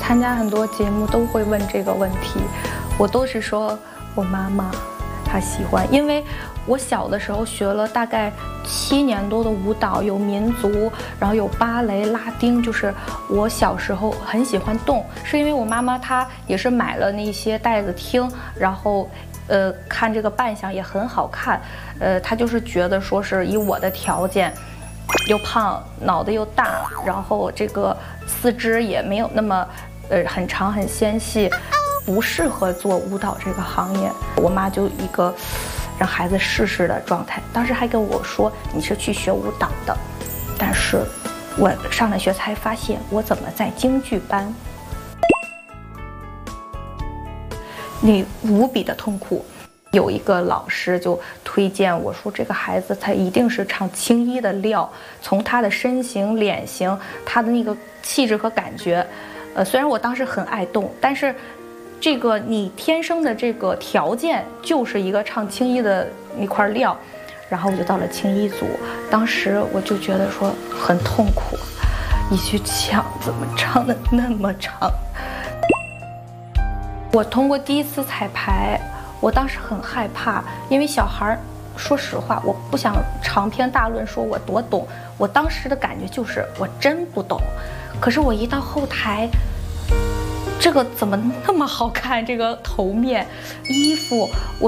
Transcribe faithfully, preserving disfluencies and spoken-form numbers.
参加很多节目都会问这个问题，我都是说我妈妈她喜欢，因为我小的时候学了大概七年多的舞蹈，有民族，然后有芭蕾、拉丁，就是我小时候很喜欢动，是因为我妈妈她也是买了那些带子听，然后呃看这个扮相也很好看，呃她就是觉得说是以我的条件。又胖，脑袋又大，然后这个四肢也没有那么，呃，很长很纤细，不适合做舞蹈这个行业。我妈就一个让孩子试试的状态，当时还跟我说你是去学舞蹈的，但是我上了学才发现我怎么在京剧班，你无比的痛苦。有一个老师就推荐我说，这个孩子他一定是唱青衣的料，从他的身形、脸型，他的那个气质和感觉，呃，虽然我当时很爱动，但是这个你天生的这个条件就是一个唱青衣的那块料，然后我就到了青衣组，当时我就觉得说很痛苦，一句腔怎么唱的那么长？我通过第一次彩排。我当时很害怕，因为小孩，说实话，我不想长篇大论说我多懂。我当时的感觉就是我真不懂，可是我一到后台，这个怎么那么好看？这个头面、衣服，我